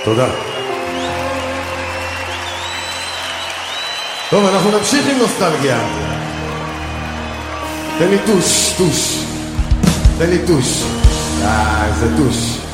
תודה. טוב, אנחנו נמשיך עם נוסטלגיה. תן לי טוש. תן לי טוש. איזה טוש.